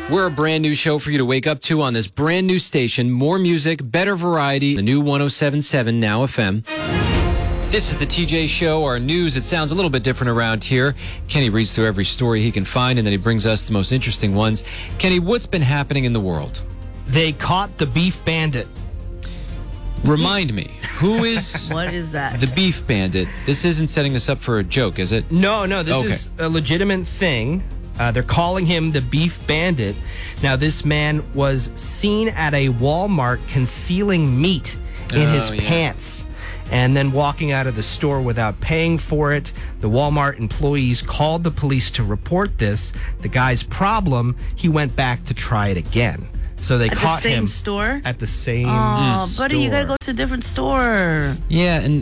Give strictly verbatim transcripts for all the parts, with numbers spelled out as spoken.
We're a brand new show for you to wake up to on this brand new station. More music, better variety. The new one oh seven point seven Now F M. This is the T J Show, our news. It sounds a little bit different around here. Kenny reads through every story he can find, and then he brings us the most interesting ones. Kenny, what's been happening in the world? They caught the beef bandit. Remind me, who is... What is that? The beef bandit. This isn't setting us up for a joke, is it? No, no, this Okay. is a legitimate thing. Uh, they're calling him the beef bandit. Now, this man was seen at a Walmart concealing meat in Oh, his yeah. pants and then walking out of the store without paying for it. The Walmart employees called the police to report this. The guy's problem, he went back to try it again. So they At caught the same him store? at the same Oh, store. buddy, you gotta go to a different store. Yeah, and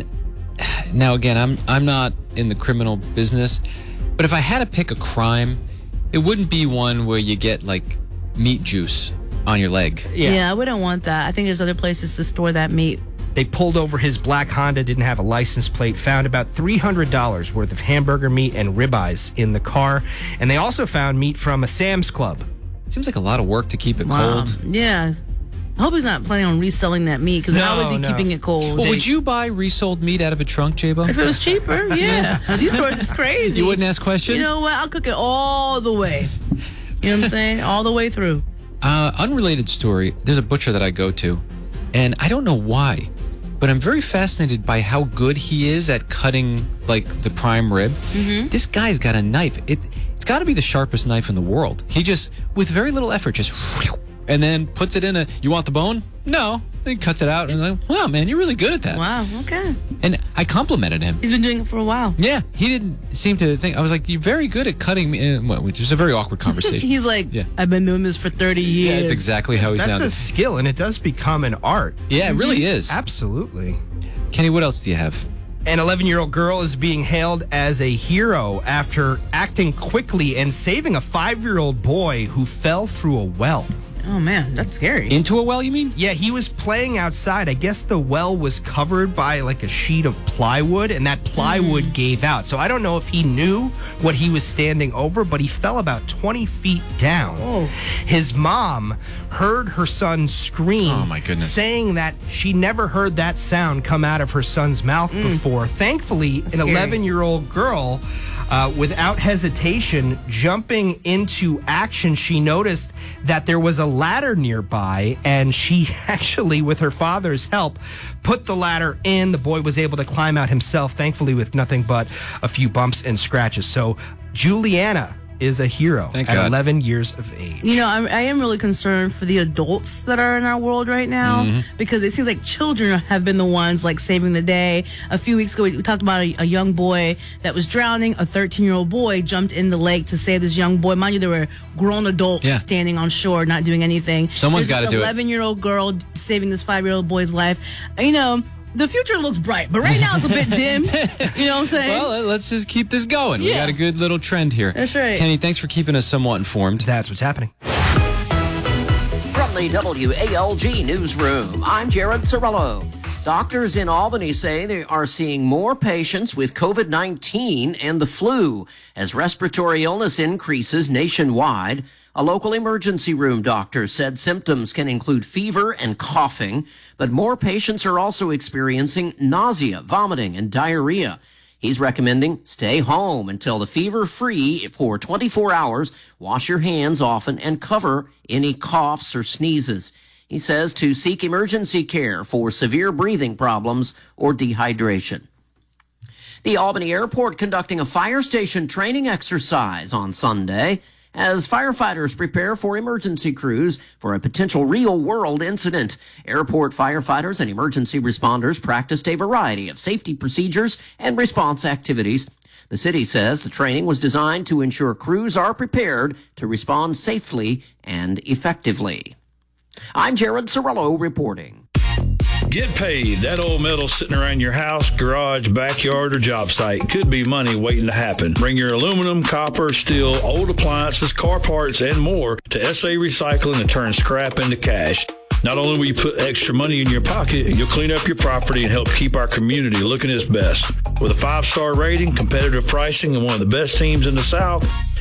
now again, I'm I'm not in the criminal business, but if I had to pick a crime, it wouldn't be one where you get like meat juice on your leg. Yeah. Yeah, I wouldn't want that. I think there's other places to store that meat. They pulled over his black Honda, didn't have a license plate, found about three hundred dollars worth of hamburger meat and ribeyes in the car. And they also found meat from a Sam's Club. Seems like a lot of work to keep it Wow. cold. Yeah. I hope he's not planning on reselling that meat, because how No, is he no. keeping it cold? Well, would you buy resold meat out of a trunk, J-Bo? If it was cheaper, yeah. These stores is crazy. You wouldn't ask questions? You know what? I'll cook it all the way. You know what I'm saying? All the way through. Uh, unrelated story. There's a butcher that I go to, and I don't know why, but I'm very fascinated by how good he is at cutting like the prime rib. Mm-hmm. This guy's got a knife. It, it's got to be the sharpest knife in the world. He just, with very little effort, just and then puts it in a. You want the bone? No. Then cuts it out, and I'm like, wow, man, you're really good at that. Wow, okay. And I complimented him. He's been doing it for a while. Yeah, he didn't seem to think. I was like, you're very good at cutting me, uh, well, which is a very awkward conversation. He's like, Yeah. I've been doing this for thirty years. Yeah, that's exactly how he That's sounded. a skill, and it does become an art. Yeah, it really is. Absolutely. Kenny, what else do you have? An eleven-year-old girl is being hailed as a hero after acting quickly and saving a five-year-old boy who fell through a well. Oh, man, that's scary. Into a well, you mean? Yeah, he was playing outside. I guess the well was covered by like a sheet of plywood, and that plywood gave out. So I don't know if he knew what he was standing over, but he fell about twenty feet down. Oh. His mom heard her son scream, Oh, my goodness. saying that she never heard that sound come out of her son's mouth before. Thankfully, That's an scary. eleven-year-old girl, uh, without hesitation, jumping into action, she noticed that there was a ladder nearby, and she actually, with her father's help, put the ladder in. The boy was able to climb out himself, thankfully with nothing but a few bumps and scratches. So Juliana is a hero Thank at God. eleven years of age. You know, I'm, I am really concerned for the adults that are in our world right now, Mm-hmm. because it seems like children have been the ones like saving the day. A few weeks ago, we talked about a, a young boy that was drowning. A thirteen-year-old boy jumped in the lake to save this young boy. Mind you, there were grown adults Yeah. standing on shore, not doing anything. Someone's There's gotta this do it. eleven-year-old girl saving this five-year-old boy's life. You know, the future looks bright, but right now it's a bit dim. You know what I'm saying? Well, let's just keep this going. We Yeah. got a good little trend here. That's right. Kenny, thanks for keeping us somewhat informed. That's what's happening. From the W A L G Newsroom, I'm Jared Cirillo. Doctors in Albany say they are seeing more patients with COVID nineteen and the flu as respiratory illness increases nationwide. A local emergency room doctor said symptoms can include fever and coughing, but more patients are also experiencing nausea, vomiting, and diarrhea. He's recommending stay home until the fever-free for twenty-four hours. Wash your hands often and cover any coughs or sneezes. He says to seek emergency care for severe breathing problems or dehydration. The Albany Airport conducting a fire station training exercise on Sunday as firefighters prepare for emergency crews for a potential real-world incident. Airport firefighters and emergency responders practiced a variety of safety procedures and response activities. The city says the training was designed to ensure crews are prepared to respond safely and effectively. I'm Jared Cirillo reporting. Get paid. That old metal sitting around your house, garage, backyard, or job site could be money waiting to happen. Bring your aluminum, copper, steel, old appliances, car parts, and more to S A Recycling and turn scrap into cash. Not only will you put extra money in your pocket, you'll clean up your property and help keep our community looking its best. With a five-star rating, competitive pricing, and one of the best teams in the South,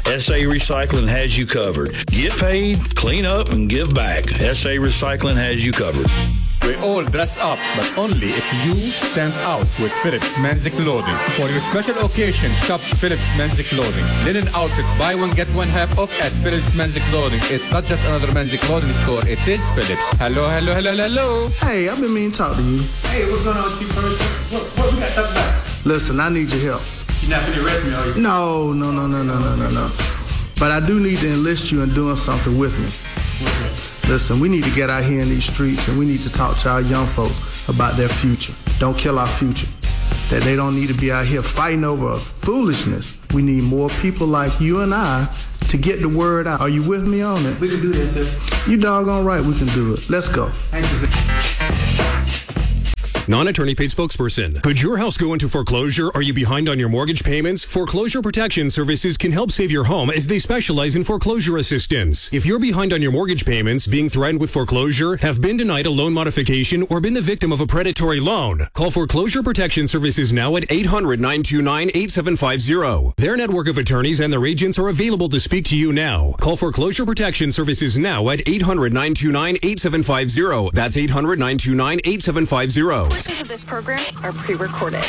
S A Recycling has you covered. Get paid, clean up, and give back. S A Recycling has you covered. We all dress up, but only if you stand out with Phillips Men's Clothing. For your special occasion, shop Phillips Men's Clothing. Linen outfit, buy one, get one half off at Phillips Men's Clothing. It's not just another men's clothing store, it is Phillips. Hello, hello, hello, hello. Hey, I've been meaning to talk to you. Hey, what's going on with you first? What, what we got to talk about? Listen, I need your help. You're not going to arrest me, are you? No, no, no, no, no, no, no, no. But I do need to enlist you in doing something with me. Listen, we need to get out here in these streets and we need to talk to our young folks about their future. Don't kill our future. That they don't need to be out here fighting over foolishness. We need more people like you and I to get the word out. Are you with me on it? We can do that, sir. You doggone right we can do it. Let's go. Thank you, sir. Non-attorney paid spokesperson. Could your house go into foreclosure? Are you behind on your mortgage payments? Foreclosure Protection Services can help save your home as they specialize in foreclosure assistance. If you're behind on your mortgage payments, being threatened with foreclosure, have been denied a loan modification, or been the victim of a predatory loan, call Foreclosure Protection Services now at eight hundred, nine two nine, eight seven five zero. Their network of attorneys and their agents are available to speak to you now. Call Foreclosure Protection Services now at eight hundred, nine two nine, eight seven five zero. That's eight hundred, nine two nine, eight seven five zero. Portions of this program are pre-recorded.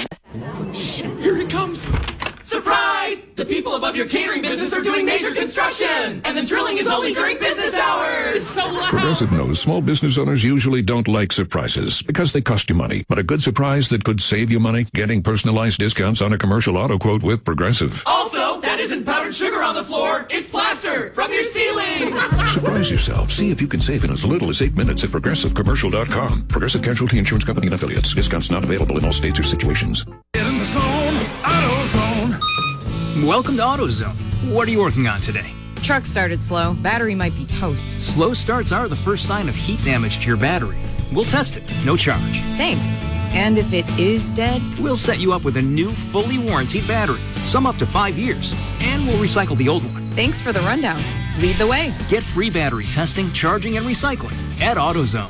Here it comes. Surprise! The people above your catering business are doing major construction, and the drilling is only during business hours. It's so loud. Progressive knows small business owners usually don't like surprises because they cost you money. But a good surprise that could save you money? Getting personalized discounts on a commercial auto quote with Progressive. Also, that isn't powdered sugar on the floor. It's plaster from your ceiling. Surprise yourself. See if you can save in as little as eight minutes at progressive commercial dot com. Progressive Casualty Insurance Company and Affiliates. Discounts not available in all states or situations. Get in the zone. AutoZone. Welcome to AutoZone. What are you working on today? Truck started slow. Battery might be toast. Slow starts are the first sign of heat damage to your battery. We'll test it. No charge. Thanks. And if it is dead? We'll set you up with a new, fully warranted battery. Some up to five years. And we'll recycle the old one. Thanks for the rundown. Lead the way. Get free battery testing, charging, and recycling at AutoZone.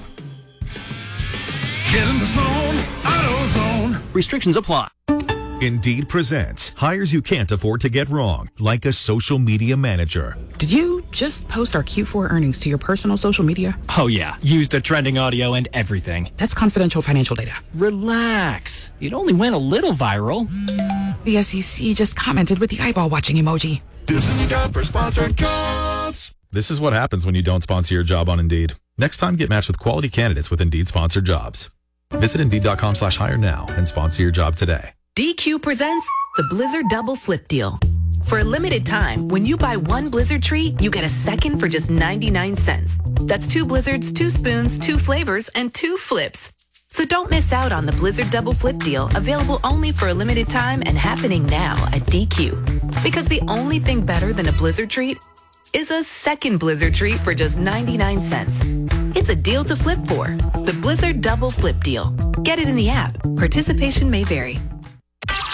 Get in the zone. AutoZone. Restrictions apply. Indeed presents hires you can't afford to get wrong, like a social media manager. Did you just post our Q four earnings to your personal social media? Oh yeah, used the trending audio and everything. That's confidential financial data. Relax. It only went a little viral. The S E C just commented with the eyeball watching emoji. This is your job for sponsored jobs. This is what happens when you don't sponsor your job on Indeed. Next time, get matched with quality candidates with Indeed sponsored jobs. Visit Indeed.com slash hire now and sponsor your job today. D Q presents the Blizzard Double Flip Deal. For a limited time, when you buy one Blizzard treat, you get a second for just ninety-nine cents. That's two Blizzards, two spoons, two flavors, and two flips. So don't miss out on the Blizzard Double Flip Deal, available only for a limited time and happening now at D Q. Because the only thing better than a Blizzard treat is a second Blizzard treat for just ninety-nine cents. It's a deal to flip for. The Blizzard Double Flip Deal. Get it in the app. Participation may vary.